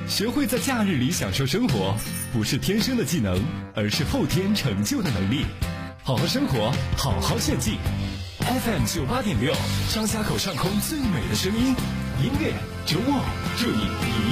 学会在假日里享受生活，不是天生的技能，而是后天成就的能力。好好生活，好好炫技。FM 98.6，张家口上空最美的声音，音乐周末，祝你